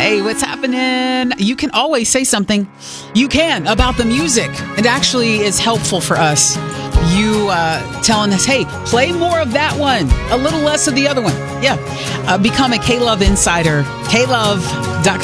Hey, what's happening? You can always say something you can about the music. It actually is helpful for us. You telling us, hey, play more of that one, a little less of the other one. Yeah. Become a K-Love insider. KLove.com.